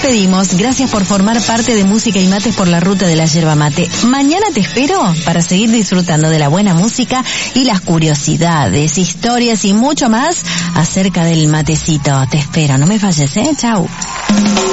despedimos. Gracias por formar parte de Música y Mates por la Ruta de la Yerba Mate. Mañana te espero para seguir disfrutando de la buena música y las curiosidades, historias y mucho más acerca del matecito. Te espero, no me falles, Chau.